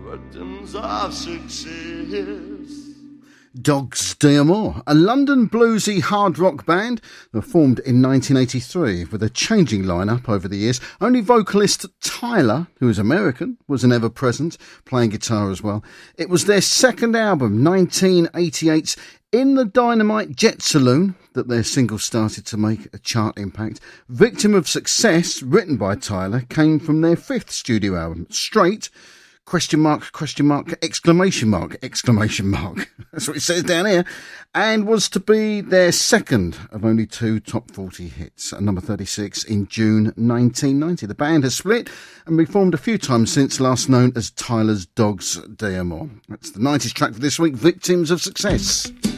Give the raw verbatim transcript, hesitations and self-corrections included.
victims of success. Dogs D'Amour, a London bluesy hard rock band that formed in nineteen eighty-three with a changing lineup over the years. Only vocalist Tyler, who is American, was an ever-present, playing guitar as well. It was their second album, nineteen eighty-eight's In the Dynamite Jet Saloon, that their single started to make a chart impact. Victim of Success, written by Tyler, came from their fifth studio album, Straight, question mark, question mark, exclamation mark, exclamation mark. That's what it says down here. And was to be their second of only two top forty hits at number thirty-six in June nineteen ninety. The band has split and reformed a few times since, last known as Tyler's Dogs D'Amour. That's the nineties track for this week, Victims of Success.